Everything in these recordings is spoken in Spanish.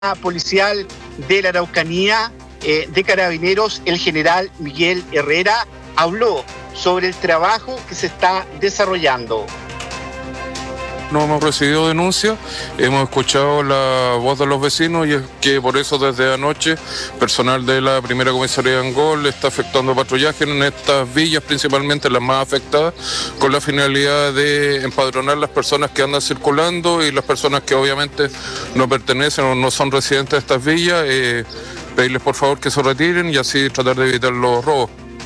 policial de la Araucanía de Carabineros, el general Miguel Herrera, habló sobre el trabajo que se está desarrollando. No hemos recibido denuncias, hemos escuchado la voz de los vecinos y es que por eso desde anoche personal de la primera comisaría de Angol está efectuando patrullaje en estas villas, principalmente las más afectadas, con la finalidad de empadronar las personas que andan circulando y las personas que obviamente no pertenecen o no son residentes de estas villas, pedirles por favor que se retiren y así tratar de evitar los robos.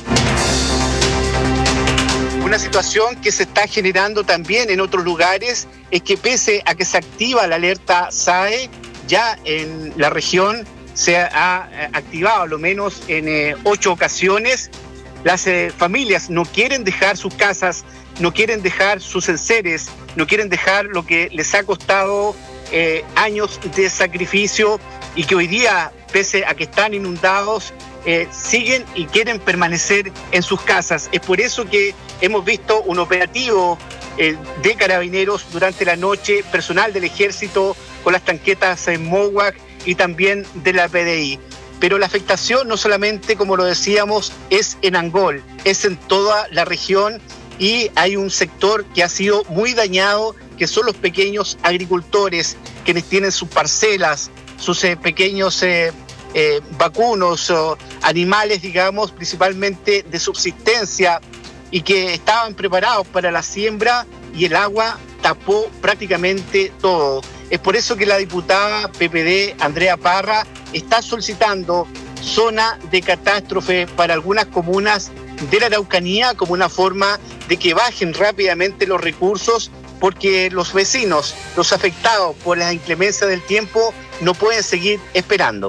Una situación que se está generando también en otros lugares es que pese a que se activa la alerta SAE, ya en la región se ha activado a lo menos en 8 ocasiones. Las familias no quieren dejar sus casas, no quieren dejar sus enseres, no quieren dejar lo que les ha costado años de sacrificio y que hoy día, pese a que están inundados, siguen y quieren permanecer en sus casas. Es por eso que hemos visto un operativo de Carabineros durante la noche, personal del Ejército con las tanquetas MOWAC y también de la PDI. Pero la afectación no solamente, como lo decíamos, es en Angol, es en toda la región y hay un sector que ha sido muy dañado, que son los pequeños agricultores, quienes tienen sus parcelas, sus pequeños vacunos o animales, digamos, principalmente de subsistencia y que estaban preparados para la siembra y el agua tapó prácticamente todo. Es por eso que la diputada PPD, Andrea Parra, está solicitando zona de catástrofe para algunas comunas de la Araucanía como una forma de que bajen rápidamente los recursos, porque los vecinos, los afectados por la inclemencia del tiempo, no pueden seguir esperando.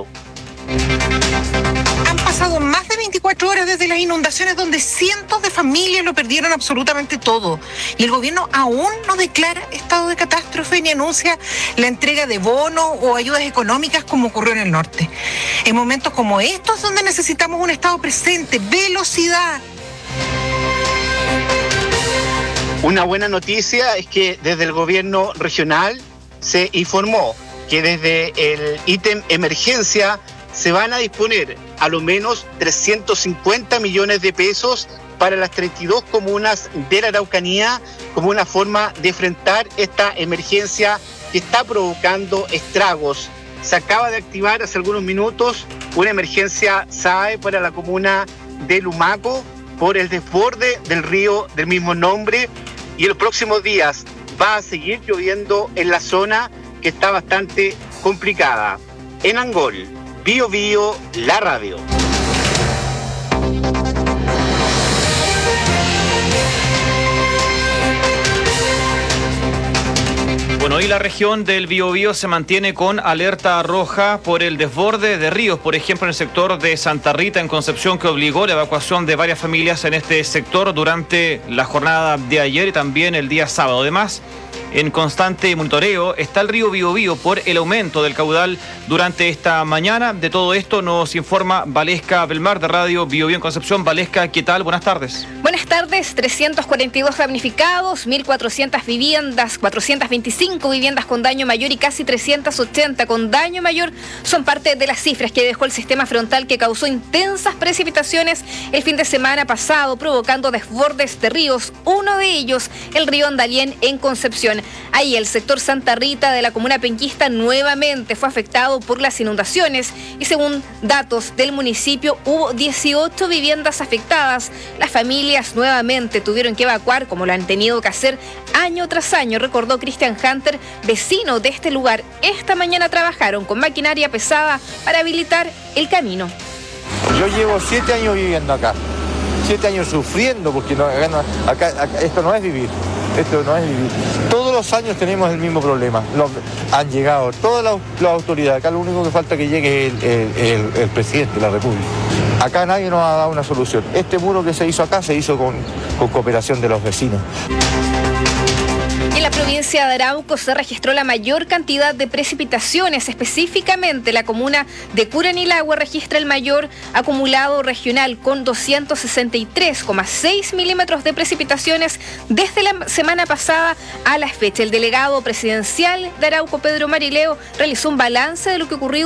Han pasado más de 24 horas desde las inundaciones donde cientos de familias lo perdieron absolutamente todo. Y el gobierno aún no declara estado de catástrofe ni anuncia la entrega de bonos o ayudas económicas como ocurrió en el norte. En momentos como estos donde necesitamos un estado presente, velocidad. Una buena noticia es que desde el gobierno regional se informó que desde el ítem emergencia se van a disponer a lo menos 350 millones de pesos para las 32 comunas de la Araucanía como una forma de enfrentar esta emergencia que está provocando estragos. Se acaba de activar hace algunos minutos una emergencia SAE para la comuna de Lumaco por el desborde del río del mismo nombre y en los próximos días va a seguir lloviendo en la zona que está bastante complicada. En Angol, Bio Bio, la radio. Bueno, hoy la región del Biobío se mantiene con alerta roja por el desborde de ríos, por ejemplo en el sector de Santa Rita en Concepción, que obligó la evacuación de varias familias en este sector durante la jornada de ayer y también el día sábado. Además, en constante monitoreo está el río Biobío por el aumento del caudal durante esta mañana. De todo esto nos informa Valesca Belmar de Radio Biobío en Concepción. Valesca, ¿qué tal? Buenas tardes. Buenas tardes. 342 damnificados, 1.400 viviendas, 425 viviendas con daño mayor y casi 380 con daño mayor son parte de las cifras que dejó el sistema frontal que causó intensas precipitaciones el fin de semana pasado, provocando desbordes de ríos, uno de ellos el río Andalién en Concepción. Ahí el sector Santa Rita de la comuna penquista nuevamente fue afectado por las inundaciones y según datos del municipio hubo 18 viviendas afectadas. Las familias nuevamente tuvieron que evacuar como lo han tenido que hacer año tras año, recordó Cristian Hunter, vecino de este lugar. Esta mañana trabajaron con maquinaria pesada para habilitar el camino. Yo llevo 7 años viviendo acá, 7 años sufriendo porque acá esto no es vivir. Esto no es vivir. Todos los años tenemos el mismo problema. Han llegado todas las autoridades. Acá lo único que falta que llegue es el presidente de la República. Acá nadie nos ha dado una solución. Este muro que se hizo acá se hizo con cooperación de los vecinos. En la provincia de Arauco se registró la mayor cantidad de precipitaciones. Específicamente, la comuna de Curanilagua registra el mayor acumulado regional con 263,6 milímetros de precipitaciones desde la semana pasada a la fecha. El delegado presidencial de Arauco, Pedro Marileo, realizó un balance de lo que ocurrió